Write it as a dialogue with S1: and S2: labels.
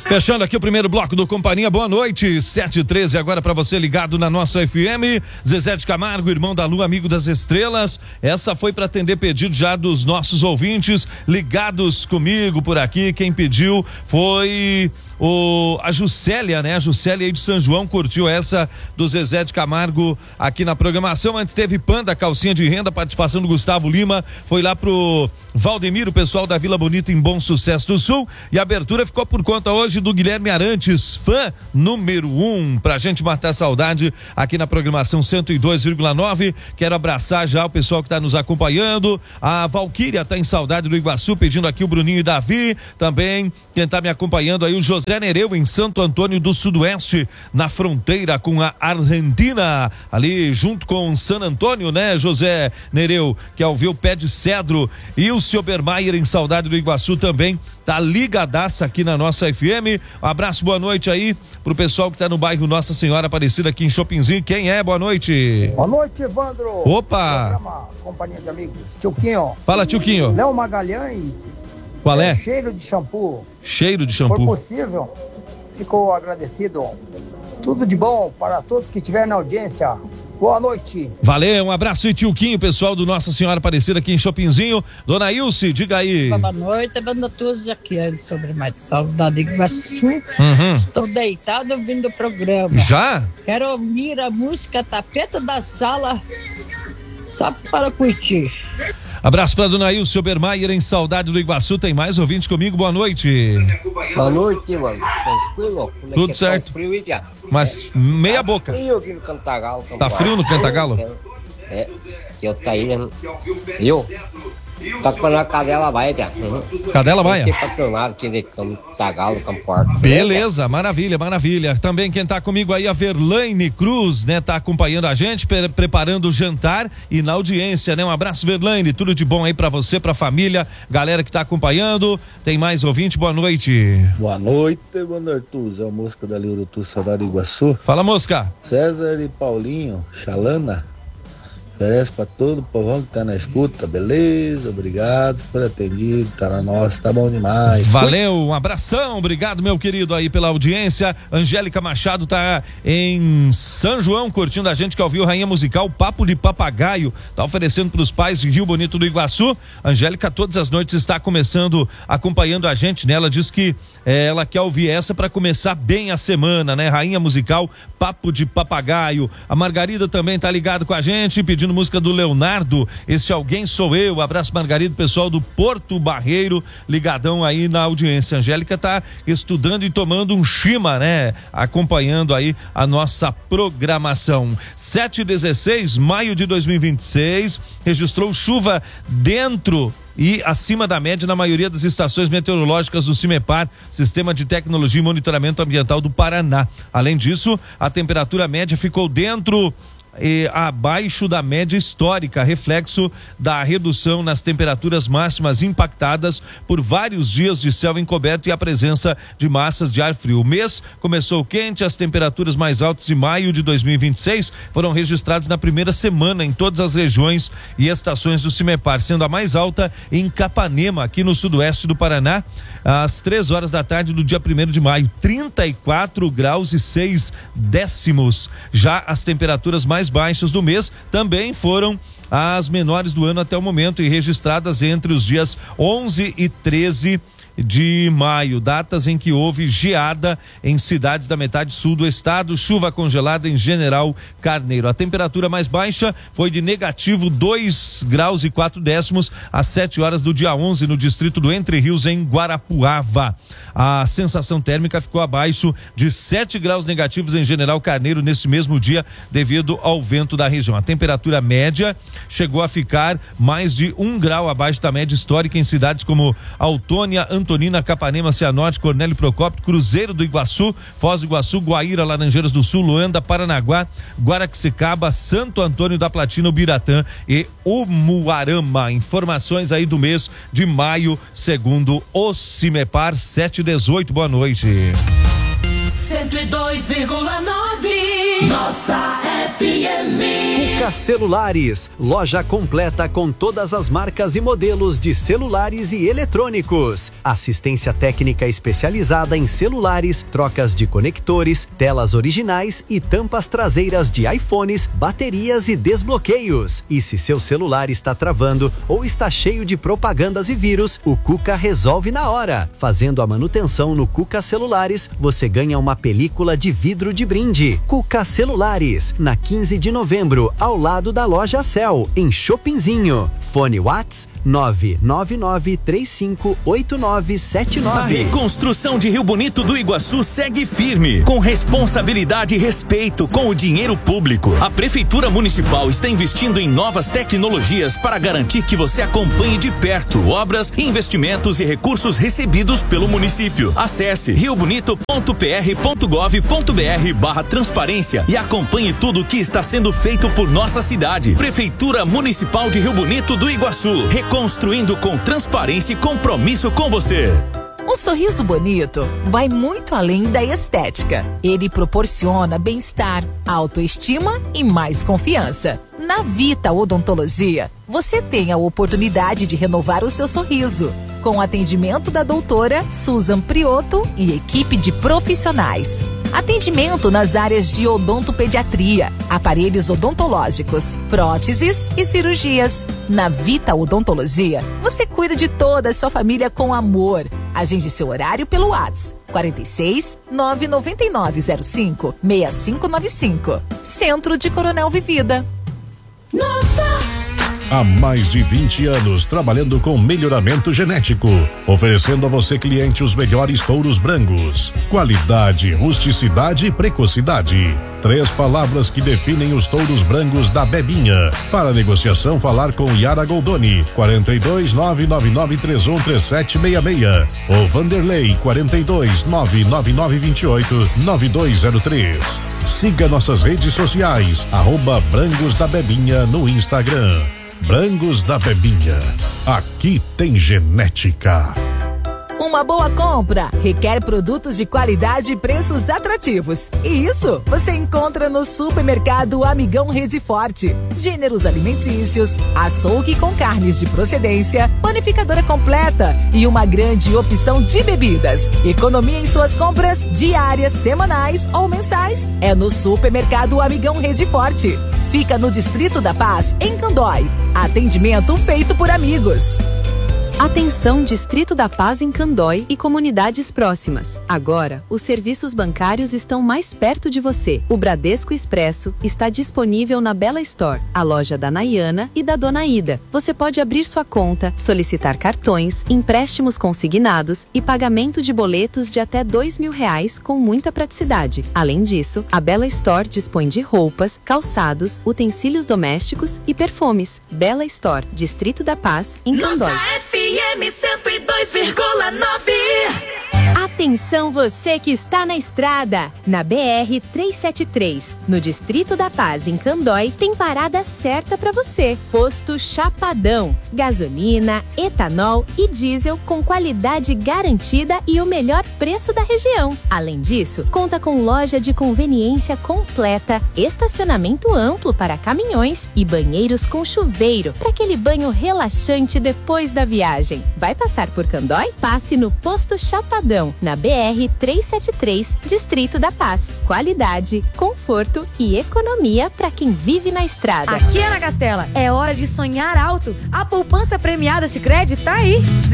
S1: Fechando aqui o primeiro bloco do Companhia, boa noite, 7h13 agora para você ligado na nossa FM, Zezé de Camargo, irmão da Lua, amigo das estrelas, essa foi para atender pedido já dos nossos ouvintes ligados comigo por aqui, quem pediu foi a Juscelia, né? A Juscelia aí de São João curtiu essa do Zezé de Camargo aqui na programação. Antes teve Panda, calcinha de renda, participação do Gustavo Lima, foi lá pro Valdemiro, o pessoal da Vila Bonita em Bom Sucesso do Sul, e a abertura ficou por conta hoje do Guilherme Arantes, fã número 1, pra gente matar a saudade aqui na programação 102,9. Quero abraçar já o pessoal que tá nos acompanhando. A Valquíria tá em saudade do Iguaçu, pedindo aqui o Bruninho e Davi, também quem tá me acompanhando aí, o José Nereu em Santo Antônio do Sudoeste, na fronteira com a Argentina, ali junto com San Antônio, né, José Nereu, que ao ver o pé de cedro. E o seu Bermaier em saudade do Iguaçu também tá ligadaça aqui na nossa FM. Um abraço, boa noite aí pro pessoal que tá no bairro Nossa Senhora Aparecida aqui em Chopinzinho. Quem é? Boa noite.
S2: Boa noite, Evandro.
S1: Opa!
S2: Companhia de amigos. Tioquinho.
S1: Fala, Tioquinho.
S2: Léo Magalhães.
S1: Qual é?
S2: Cheiro de shampoo.
S1: Cheiro de shampoo.
S2: Se for possível, ficou agradecido. Tudo de bom para todos que estiverem na audiência. Boa noite. Valeu,
S1: um abraço aí, Tioquinho, pessoal do Nossa Senhora Aparecida aqui em Chopinzinho. Dona Ilse, diga aí.
S3: Boa noite, banda todos aqui sobre mais de saudade de Iguaçu. Estou deitado ouvindo o programa.
S1: Já?
S3: Quero ouvir a música Tapeta da Sala, só para curtir.
S1: Abraço pra Dona Ilse Obermaier em saudade do Iguaçu. Tem mais ouvinte comigo, boa noite.
S4: Boa noite, mano. Tranquilo?
S1: Tudo certo.
S4: Frio,
S1: mas meia boca.
S4: Tá frio aqui no Cantagalo.
S1: Tá frio no Cantagalo?
S4: É, que eu tá aí, né? Viu? Tá com a cadela baia,
S1: Cadela baia?
S4: Patronato aqui de Cantagalo, Campo Alto.
S1: Beleza, maravilha, maravilha. Também quem tá comigo aí, a Verlaine Cruz, né? Tá acompanhando a gente, preparando o jantar e na audiência, né? Um abraço, Verlaine, tudo de bom aí pra você, pra família, galera que tá acompanhando. Tem mais ouvinte, boa noite.
S5: Boa noite, mano Arthur, é a música da Liurutu, Saudade do Iguaçu.
S1: Fala, mosca.
S5: César e Paulinho, Xalana. Oferece pra todo o povão que tá na escuta, beleza? Obrigado por atendido, tá na nossa, tá bom demais.
S1: Valeu, um abração, obrigado meu querido aí pela audiência. Angélica Machado tá em São João curtindo a gente que ouviu Rainha Musical, Papo de Papagaio, tá oferecendo pros pais de Rio Bonito do Iguaçu. Angélica todas as noites está começando, acompanhando a gente, né? Ela diz que ela quer ouvir essa pra começar bem a semana, né? Rainha Musical, Papo de Papagaio. A Margarida também tá ligado com a gente, pedindo música do Leonardo, esse Alguém Sou Eu. Abraço, Margarida, pessoal do Porto Barreiro, ligadão aí na audiência. A Angélica tá estudando e tomando um chima, né? Acompanhando aí a nossa programação. 7/16, maio de 2026, registrou chuva dentro e acima da média na maioria das estações meteorológicas do CIMEPAR, Sistema de Tecnologia e Monitoramento Ambiental do Paraná. Além disso, a temperatura média ficou dentro e abaixo da média histórica, reflexo da redução nas temperaturas máximas impactadas por vários dias de céu encoberto e a presença de massas de ar frio. O mês começou quente, as temperaturas mais altas de maio de 2026 foram registradas na primeira semana em todas as regiões e estações do CIMEPAR, sendo a mais alta em Capanema, aqui no sudoeste do Paraná, às 3 horas da tarde do dia 1º de maio, 34 graus e 6 décimos. Já as temperaturas mais baixas do mês também foram as menores do ano até o momento e registradas entre os dias 11 e 13 de maio, datas em que houve geada em cidades da metade sul do estado, chuva congelada em General Carneiro. A temperatura mais baixa foi de negativo 2 graus e 4 décimos às 7 horas do dia 11 no distrito do Entre Rios, em Guarapuava. A sensação térmica ficou abaixo de 7 graus negativos em General Carneiro nesse mesmo dia, devido ao vento da região. A temperatura média chegou a ficar mais de 1 grau abaixo da média histórica em cidades como Autônia, Antonina, Capanema, Cianorte, Cornélio Procópio, Cruzeiro do Iguaçu, Foz do Iguaçu, Guaíra, Laranjeiras do Sul, Luanda, Paranaguá, Guaraquecicaba, Santo Antônio da Platina, Ubiratã e Umuarama. Informações aí do mês de maio, segundo o CIMEPAR. 7/18, boa noite.
S6: 102,9 Nossa Cuca Celulares, loja completa com todas as marcas e modelos de celulares e eletrônicos. Assistência técnica especializada em celulares, trocas de conectores, telas originais e tampas traseiras de iPhones, baterias e desbloqueios. E se seu celular está travando ou está cheio de propagandas e vírus, o Cuca resolve na hora. Fazendo a manutenção no Cuca Celulares, você ganha uma película de vidro de brinde. Cuca Celulares, na 15 de novembro, ao lado da loja Cell, em Shoppingzinho. Fone Whats 999358979.
S7: A reconstrução de Rio Bonito do Iguaçu segue firme, com responsabilidade e respeito com o dinheiro público. A Prefeitura Municipal está investindo em novas tecnologias para garantir que você acompanhe de perto obras, investimentos e recursos recebidos pelo município. Acesse riobonito.pr.gov.br/transparência e acompanhe tudo o que está sendo feito por nossa cidade. Prefeitura Municipal de Rio Bonito do Iguaçu, reconstruindo com transparência e compromisso com você.
S8: Um sorriso bonito vai muito além da estética. Ele proporciona bem-estar, autoestima e mais confiança. Na Vita Odontologia, você tem a oportunidade de renovar o seu sorriso, com atendimento da doutora Susan Priotto e equipe de profissionais. Atendimento nas áreas de odontopediatria, aparelhos odontológicos, próteses e cirurgias. Na Vita Odontologia, você cuida de toda a sua família com amor. Agende seu horário pelo WhatsApp 46 99905 6595. Centro de Coronel Vivida.
S9: Nossa! Há mais de 20 anos trabalhando com melhoramento genético, oferecendo a você, cliente, os melhores touros brancos. Qualidade, rusticidade e precocidade. 3 palavras que definem os touros brancos da Bebinha. Para negociação, falar com Yara Goldoni, 42 99931 3766 ou Vanderlei, 42 99928 9203. Siga nossas redes sociais, @Brancos da Bebinha no Instagram. Brancos da Bebinha. Aqui tem genética.
S8: Uma boa compra requer produtos de qualidade e preços atrativos. E isso você encontra no Supermercado Amigão Rede Forte. Gêneros alimentícios, açougue com carnes de procedência, panificadora completa e uma grande opção de bebidas. Economia em suas compras diárias, semanais ou mensais. É no Supermercado Amigão Rede Forte. Fica no Distrito da Paz, em Candói. Atendimento feito por amigos.
S10: Atenção, Distrito da Paz em Candói e comunidades próximas. Agora, os serviços bancários estão mais perto de você. O Bradesco Expresso está disponível na Bela Store, a loja da Nayana e da Dona Ida. Você pode abrir sua conta, solicitar cartões, empréstimos consignados e pagamento de boletos de até R$2.000 com muita praticidade. Além disso, a Bela Store dispõe de roupas, calçados, utensílios domésticos e perfumes. Bela Store, Distrito da Paz, em Candói.
S11: FM 102,9.
S12: Atenção, você que está na estrada. Na BR-373, no Distrito da Paz, em Candói, tem parada certa para você. Posto Chapadão. Gasolina, etanol e diesel com qualidade garantida e o melhor preço da região. Além disso, conta com loja de conveniência completa, estacionamento amplo para caminhões e banheiros com chuveiro para aquele banho relaxante depois da viagem. Vai passar por Candói? Passe no Posto Chapadão, na BR-373, Distrito da Paz. Qualidade, conforto e economia para quem vive na estrada.
S13: Aqui, Ana Castela, é hora de sonhar alto. A poupança premiada Sicredi tá aí.